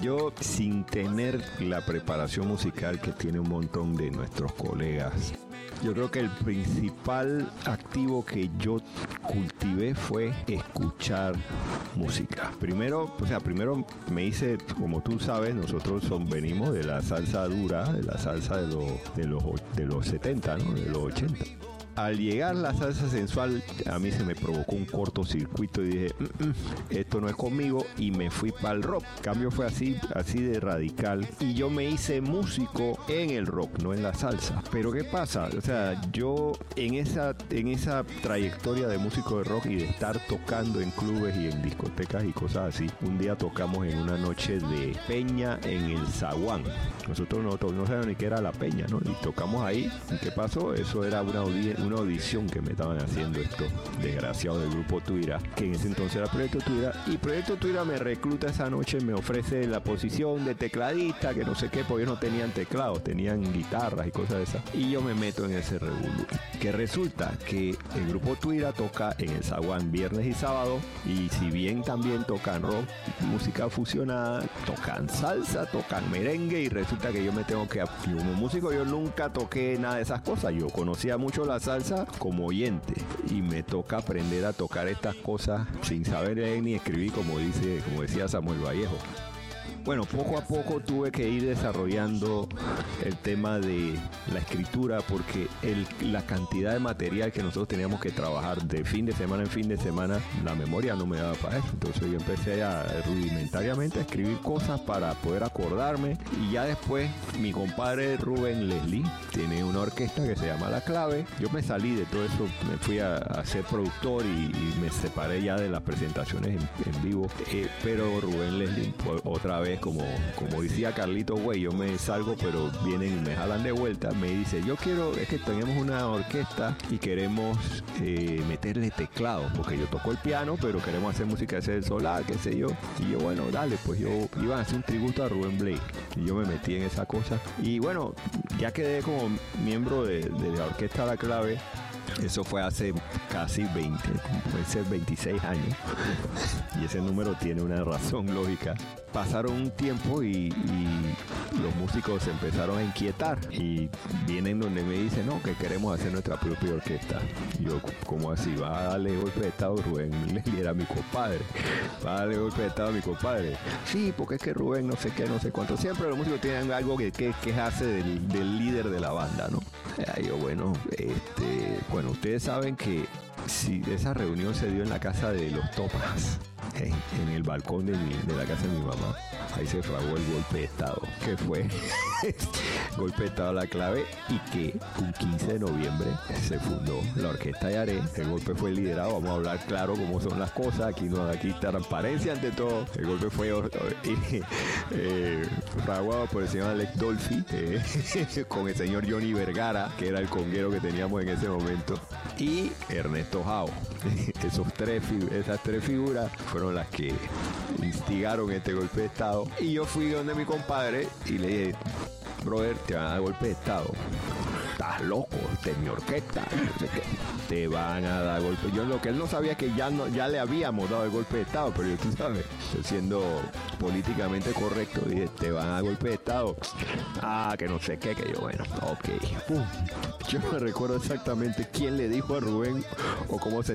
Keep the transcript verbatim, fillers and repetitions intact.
yo sin tener la preparación musical que tiene un montón de nuestros colegas, yo creo que el principal activo que yo cultivé fue escuchar música. Primero, o sea, primero me hice, como tú sabes, nosotros son, venimos de la salsa dura, de la salsa de los de los de los setenta, ¿no? De los ochenta. Al llegar la salsa sensual, a mí se me provocó un cortocircuito y dije, mm, mm, esto no es conmigo, y me fui para el rock. El cambio fue así, así de radical. Y yo me hice músico en el rock, no en la salsa. Pero ¿qué pasa? O sea, yo en esa, en esa trayectoria de músico de rock y de estar tocando en clubes y en discotecas y cosas así, un día tocamos en una noche de peña en el Zaguán. Nosotros no, no sabíamos ni qué era la peña, ¿no? Y tocamos ahí. ¿Y qué pasó? Eso era una audiencia, una audición que me estaban haciendo estos desgraciados del grupo Tuira, que en ese entonces era Proyecto Tuira, y Proyecto Tuira me recluta esa noche, me ofrece la posición de tecladista, que no sé qué, porque ellos no tenían teclados, tenían guitarras y cosas de esas, y yo me meto en ese revolú. Que resulta que el grupo Tuira toca en el Zaguán viernes y sábado, y si bien también tocan rock, música fusionada, tocan salsa, tocan merengue, y resulta que yo me tengo que, como músico yo nunca toqué nada de esas cosas, yo conocía mucho la salsa como oyente, y me toca aprender a tocar estas cosas sin saber leer ni escribir, como dice, como decía Samuel Vallejo. Bueno, poco a poco tuve que ir desarrollando el tema de la escritura, porque el, la cantidad de material que nosotros teníamos que trabajar de fin de semana en fin de semana, la memoria no me daba para eso. Entonces yo empecé a rudimentariamente a escribir cosas para poder acordarme, y ya después mi compadre Rubén Leslie tiene una orquesta que se llama La Clave. Yo me salí de todo eso, me fui a, a ser productor y, y me separé ya de las presentaciones en, en vivo, eh, pero Rubén Leslie pues, otra vez, como, como decía Carlito, güey, yo me salgo pero vienen y me jalan de vuelta, me dice, yo quiero, es que tenemos una orquesta y queremos eh, meterle teclado, porque yo toco el piano, pero queremos hacer música de ser solar, qué sé yo, y yo, bueno, dale, pues yo iba a hacer un tributo a Rubén Blades, y yo me metí en esa cosa, y bueno, ya quedé como miembro de, de la orquesta La Clave. Eso fue hace casi veinte, puede ser veintiséis años, y ese número tiene una razón lógica. Pasaron un tiempo y, y los músicos se empezaron a inquietar y vienen donde me dicen, no, que queremos hacer nuestra propia orquesta. Y yo, ¿cómo así? ¿Va a darle golpe de estado? Rubén Leslie era mi compadre. ¿Va a darle golpe de estado a mi compadre? Sí, porque es que Rubén no sé qué, no sé cuánto. Siempre los músicos tienen algo que, que quejarse del, del líder de la banda, ¿no? Y yo, bueno, este, bueno, ustedes saben que si esa reunión se dio en la casa de los Topas, en, en el balcón de, mi, de la casa de mi mamá. Ahí se fraguó el golpe de estado, que fue golpe de estado a La Clave, y que un quince de noviembre se fundó la Orquesta Yaré. El golpe fue liderado, vamos a hablar claro cómo son las cosas, aquí no aquí transparencia ante todo. El golpe fue eh, eh, fraguado por el señor Alex Dolphy, eh, con el señor Johnny Vergara, que era el conguero que teníamos en ese momento, y Ernesto Jao. Esos tres, esas tres figuras fueron las que instigaron este golpe de estado, y yo fui donde mi compadre y le dije, brother, te van a dar golpe de estado, estás loco, esta es mi orquesta, no sé qué, te van a dar golpe. Yo lo que él no sabía es que ya no, ya le habíamos dado el golpe de estado, pero yo, tú sabes, estoy siendo políticamente correcto, dije, te van a dar golpe de estado, ah, que no sé qué, que yo, bueno, ok, pum. Yo no recuerdo exactamente quién le dijo a Rubén o cómo se